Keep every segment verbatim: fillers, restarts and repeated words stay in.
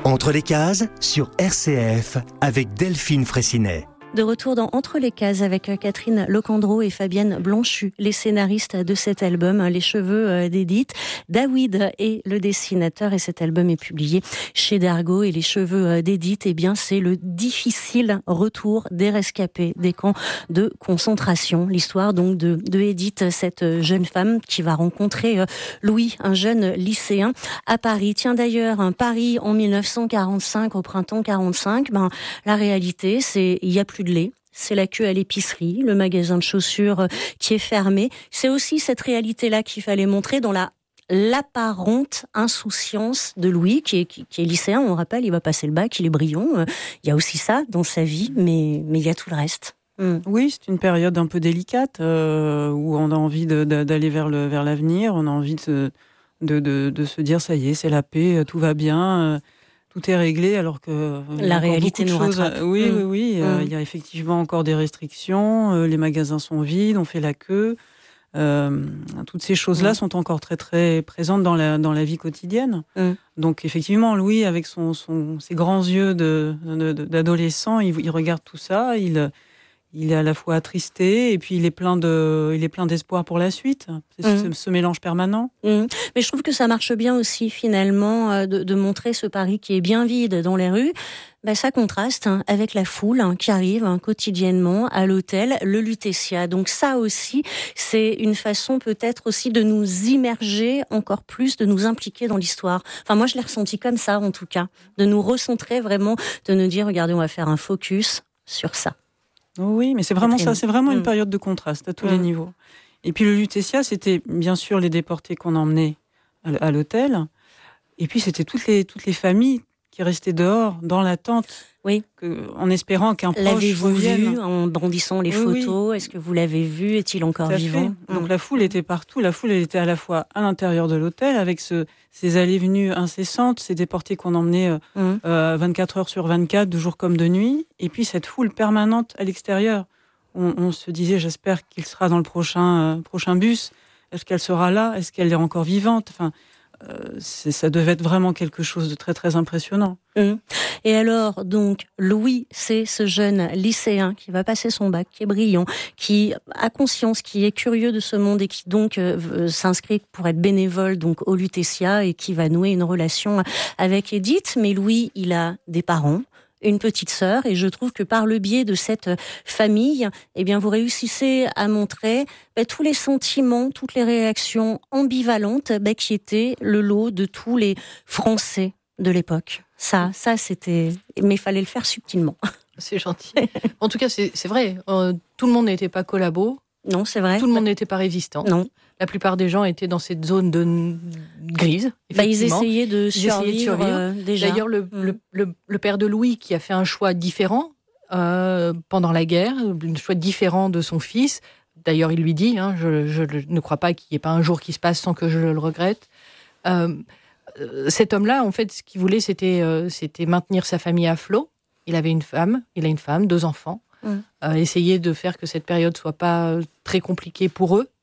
Entre les cases, sur R C F, avec Delphine Fraissinet. De retour dans Entre les cases avec Catherine Locandro et Fabienne Blanchu, les scénaristes de cet album, Les cheveux d'Edith. David est le dessinateur et cet album est publié chez Dargaud. Et Les cheveux d'Edith, eh bien, c'est le difficile retour des rescapés des camps de concentration. L'histoire donc de, de Edith, cette jeune femme qui va rencontrer Louis, un jeune lycéen à Paris. Tiens d'ailleurs, un Paris en dix-neuf cent quarante-cinq, au printemps quarante-cinq, ben, la réalité, c'est il y a plus de lait, c'est la queue à l'épicerie, le magasin de chaussures qui est fermé. C'est aussi cette réalité-là qu'il fallait montrer dans la l'apparente insouciance de Louis, qui est, qui, qui est lycéen, on rappelle, il va passer le bac, il est brillant. Il y a aussi ça dans sa vie, mais, mais il y a tout le reste. Mmh. Oui, c'est une période un peu délicate, euh, où on a envie de, de, d'aller vers, le, vers l'avenir, on a envie de, de, de, de se dire, ça y est, c'est la paix, tout va bien... Euh, tout est réglé alors que la réalité nous choses... rattrape. Oui, mmh. oui, oui. Mmh. Euh, il y a effectivement encore des restrictions. Euh, les magasins sont vides, on fait la queue. Euh, toutes ces choses-là mmh. sont encore très très présentes dans la dans la vie quotidienne. Mmh. Donc effectivement, Louis, avec son, son ses grands yeux de, de, de d'adolescent, il, il regarde tout ça. Il il est à la fois attristé et puis il est plein de il est plein d'espoir pour la suite. C'est mmh. ce, ce mélange permanent. Mmh. Mais je trouve que ça marche bien aussi finalement de, de montrer ce Paris qui est bien vide dans les rues. Ben, ça contraste hein, avec la foule hein, qui arrive hein, quotidiennement à l'hôtel, le Lutetia. Donc ça aussi, c'est une façon peut-être aussi de nous immerger encore plus, de nous impliquer dans l'histoire. Enfin, moi, je l'ai ressenti comme ça, en tout cas. De nous recentrer vraiment, de nous dire, regardez, on va faire un focus sur ça. Oui, mais c'est vraiment ça, c'est vraiment mmh. une période de contraste à tous mmh. les niveaux. Et puis le Lutetia, c'était bien sûr les déportés qu'on emmenait à l'hôtel. Et puis c'était toutes les, toutes les familles qui restaient dehors, dans l'attente, oui. que, en espérant qu'un proche L'avez-vous revienne. vu en brandissant les oui, photos oui. Est-ce que vous l'avez vu? Est-il encore vivant? mmh. Donc la foule était partout. La foule, elle était à la fois à l'intérieur de l'hôtel, avec ce, ces allées-venues incessantes, ces déportés qu'on emmenait euh, mmh. euh, vingt-quatre heures sur vingt-quatre, de jour comme de nuit, et puis cette foule permanente à l'extérieur. On, on se disait, j'espère qu'il sera dans le prochain, euh, prochain bus. Est-ce qu'elle sera là? Est-ce qu'elle est encore vivante? Enfin, euh, c'est, ça devait être vraiment quelque chose de très, très impressionnant. Mmh. Et alors, donc, Louis, c'est ce jeune lycéen qui va passer son bac, qui est brillant, qui a conscience, qui est curieux de ce monde et qui donc euh, s'inscrit pour être bénévole donc au Lutetia et qui va nouer une relation avec Edith. Mais Louis, il a des parents, une petite sœur, et je trouve que par le biais de cette famille, eh bien, vous réussissez à montrer bah, tous les sentiments, toutes les réactions ambivalentes bah, qui étaient le lot de tous les Français de l'époque. Ça, ça c'était... Mais il fallait le faire subtilement. C'est gentil. En tout cas, c'est, c'est vrai. Euh, tout le monde n'était pas collabo. Non, c'est vrai. Tout le monde n'était pas résistant. Non. La plupart des gens étaient dans cette zone de grise. Bah, ils essayaient de survivre, ils essayaient de survivre. Euh, déjà. D'ailleurs, le, mmh. le, le, le père de Louis, qui a fait un choix différent euh, pendant la guerre, un choix différent de son fils. D'ailleurs, il lui dit, hein, je, je ne crois pas qu'il n'y ait pas un jour qui se passe sans que je le regrette. Euh, cet homme-là, en fait, ce qu'il voulait, c'était, euh, c'était maintenir sa famille à flot. Il avait une femme, il a une femme, deux enfants. Mmh. Euh, essayer de faire que cette période soit pas très compliquée pour eux.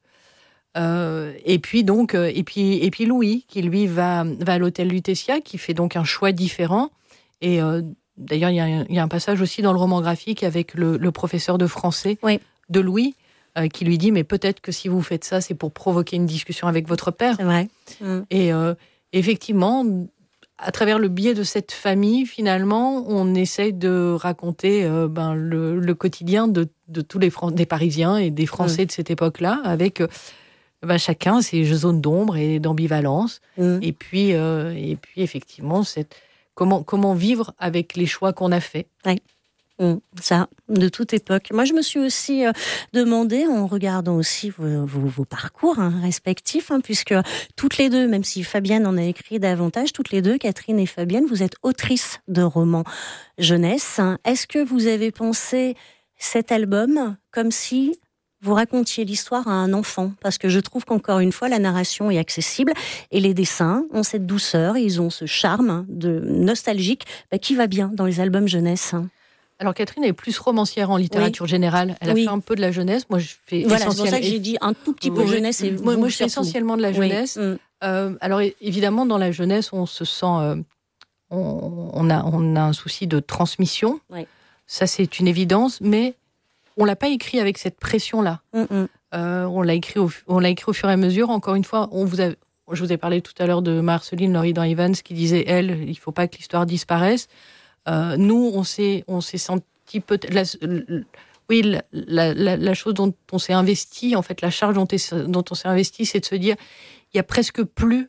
Euh, et puis donc, euh, et puis et puis Louis, qui lui va va à l'hôtel Lutetia, qui fait donc un choix différent. Et euh, d'ailleurs, il y a un, il y a un passage aussi dans le roman graphique avec le, le professeur de français oui. de Louis, euh, qui lui dit mais peut-être que si vous faites ça, c'est pour provoquer une discussion avec votre père. C'est vrai. Mmh. Et euh, effectivement, à travers le biais de cette famille, finalement, on essaye de raconter euh, ben, le, le quotidien de, de tous les Fran- des Parisiens et des Français mmh. de cette époque-là, avec euh, ben, chacun ses zones d'ombre et d'ambivalence. Mmh. Et puis, euh, et puis effectivement, cette, comment, comment vivre avec les choix qu'on a faits. Oui. Ça, de toute époque. Moi, je me suis aussi euh, demandé, en regardant aussi vos, vos, vos parcours hein, respectifs, hein, puisque toutes les deux, même si Fabienne en a écrit davantage, toutes les deux, Catherine et Fabienne, vous êtes autrices de romans jeunesse. Hein. Est-ce que vous avez pensé cet album comme si vous racontiez l'histoire à un enfant? Parce que je trouve qu'encore une fois, la narration est accessible et les dessins ont cette douceur, et ils ont ce charme de nostalgique bah, qui va bien dans les albums jeunesse. Hein. Alors Catherine est plus romancière en littérature oui. générale. Elle oui. a fait un peu de la jeunesse. Moi, je fais voilà, essentiellement. C'est pour ça que j'ai dit un tout petit peu oui. jeunesse. Et moi, moi, je fais essentiellement de la jeunesse. Oui. Euh, alors évidemment, dans la jeunesse, on se sent, euh, on, on, a, on a un souci de transmission. Oui. Ça, c'est une évidence, mais on ne l'a pas écrit avec cette pression-là. Mm-hmm. Euh, on, l'a écrit au, on l'a écrit au fur et à mesure. Encore une fois, on vous a, je vous ai parlé tout à l'heure de Marceline Loridan Evans qui disait, elle, il ne faut pas que l'histoire disparaisse. Euh, nous, on s'est, on s'est senti peut-être... La, oui, la, la, la, la chose dont on s'est investi, en fait, la charge dont, est, dont on s'est investi, c'est de se dire, il n'y a presque plus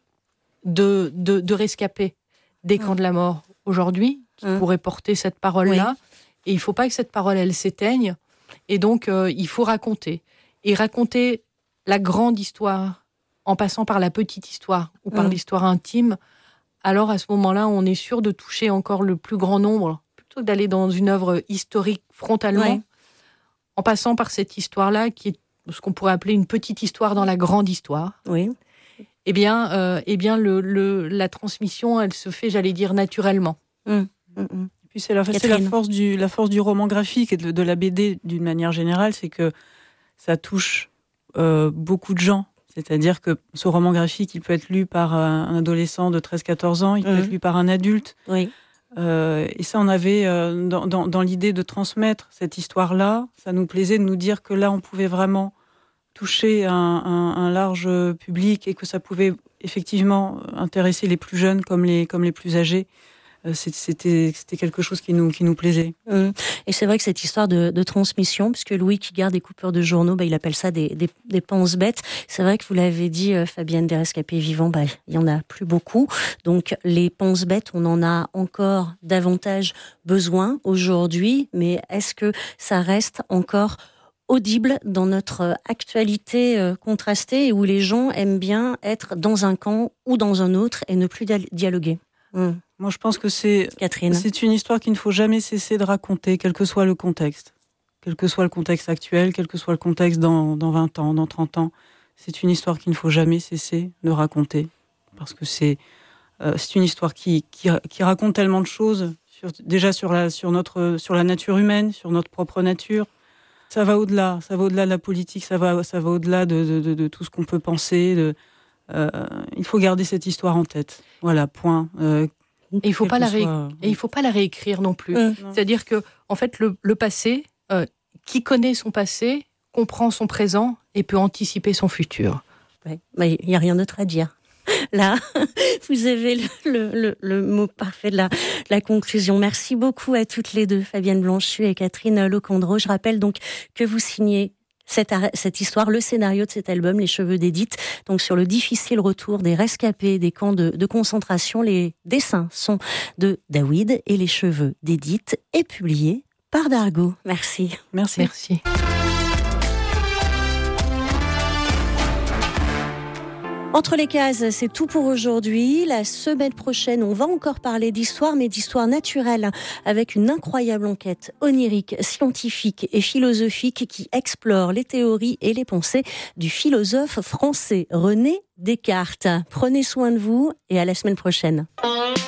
de, de, de rescapés des camps mmh. de la mort aujourd'hui qui mmh. pourraient porter cette parole-là. Oui. Et il ne faut pas que cette parole, elle s'éteigne. Et donc, euh, il faut raconter. Et raconter la grande histoire en passant par la petite histoire ou par mmh. l'histoire intime. Alors, à ce moment-là, on est sûr de toucher encore le plus grand nombre, plutôt que d'aller dans une œuvre historique frontalement, oui. en passant par cette histoire-là, qui est ce qu'on pourrait appeler une petite histoire dans la grande histoire. Oui. Eh bien, euh, eh bien le, le, la transmission, elle se fait, j'allais dire, naturellement. Mmh. Mmh. Et puis c'est la, c'est la force du, la force du roman graphique et de, de la B D d'une manière générale, c'est que ça touche euh, beaucoup de gens. C'est-à-dire que ce roman graphique, il peut être lu par un adolescent de treize à quatorze ans, il peut mmh. être lu par un adulte. Oui. Euh, et ça, on avait euh, dans, dans, dans l'idée de transmettre cette histoire-là. Ça nous plaisait de nous dire que là, on pouvait vraiment toucher un, un, un large public et que ça pouvait effectivement intéresser les plus jeunes comme les, comme les plus âgés. C'était, c'était quelque chose qui nous, qui nous plaisait. Mmh. Et c'est vrai que cette histoire de, de transmission, puisque Louis qui garde des coupures de journaux, bah, il appelle ça des, des, des pense-bêtes. C'est vrai que vous l'avez dit, euh, Fabienne, des rescapés vivants, bah, il y en a plus beaucoup. Donc les pense-bêtes, on en a encore davantage besoin aujourd'hui. Mais est-ce que ça reste encore audible dans notre actualité euh, contrastée et où les gens aiment bien être dans un camp ou dans un autre et ne plus dialoguer? Mmh. Moi, je pense que c'est, c'est une histoire qu'il ne faut jamais cesser de raconter, quel que soit le contexte. Quel que soit le contexte actuel, quel que soit le contexte dans, dans vingt ans, dans trente ans. C'est une histoire qu'il ne faut jamais cesser de raconter. Parce que c'est, euh, c'est une histoire qui, qui, qui raconte tellement de choses, sur, déjà sur la, sur, notre, sur la nature humaine, sur notre propre nature. Ça va au-delà, ça va au-delà de la politique, ça va, ça va au-delà de, de, de, de tout ce qu'on peut penser. De, euh, il faut garder cette histoire en tête. Voilà, point. Euh, Et il faut pas la ré... soit... et il faut pas la réécrire non plus. Mmh. C'est-à-dire que, en fait, le, le passé, euh, qui connaît son passé, comprend son présent et peut anticiper son futur. Ouais. Mais il n'y a rien d'autre à dire. Là, vous avez le, le, le, le mot parfait de la, la conclusion. Merci beaucoup à toutes les deux, Fabienne Blanchu et Catherine Locandreau. Je rappelle donc que vous signez Cette, cette histoire, le scénario de cet album, Les Cheveux d'Édith, donc sur le difficile retour des rescapés des camps de, de concentration. Les dessins sont de David et Les Cheveux d'Édith est publié par Dargaud. Merci. Merci. Merci. Entre les cases, c'est tout pour aujourd'hui. La semaine prochaine, on va encore parler d'histoire, mais d'histoire naturelle, avec une incroyable enquête onirique, scientifique et philosophique qui explore les théories et les pensées du philosophe français René Descartes. Prenez soin de vous et à la semaine prochaine.